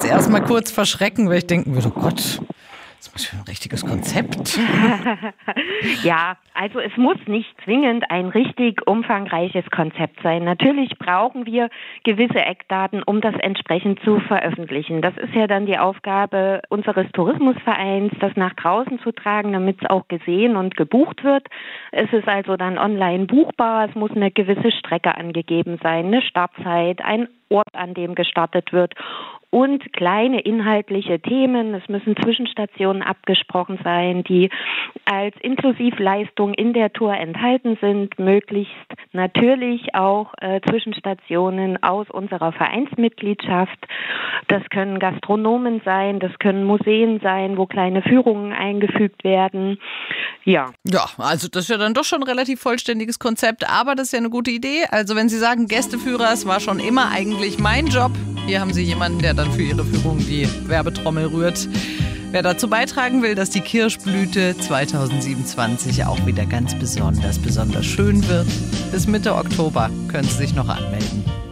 erstmal kurz verschrecken, weil ich denken würde, oh Gott, das ist ein richtiges Konzept. Ja, also es muss nicht zwingend ein richtig umfangreiches Konzept sein. Natürlich brauchen wir gewisse Eckdaten, um das entsprechend zu veröffentlichen. Das ist ja dann die Aufgabe unseres Tourismusvereins, das nach draußen zu tragen, damit es auch gesehen und gebucht wird. Es ist also dann online buchbar. Es muss eine gewisse Strecke angegeben sein, eine Startzeit, ein Ort, an dem gestartet wird und kleine inhaltliche Themen. Es müssen Zwischenstationen abgesprochen sein, die als Inklusivleistung in der Tour enthalten sind, möglichst natürlich auch Zwischenstationen aus unserer Vereinsmitgliedschaft. Das können Gastronomen sein, das können Museen sein, wo kleine Führungen eingefügt werden. Ja, also das ist ja dann doch schon ein relativ vollständiges Konzept, aber das ist ja eine gute Idee. Also wenn Sie sagen, Gästeführer, es war schon immer eigentlich mein Job. Hier haben Sie jemanden, der dann für Ihre Führung die Werbetrommel rührt. Wer dazu beitragen will, dass die Kirschblüte 2027 auch wieder ganz besonders schön wird, bis Mitte Oktober können Sie sich noch anmelden.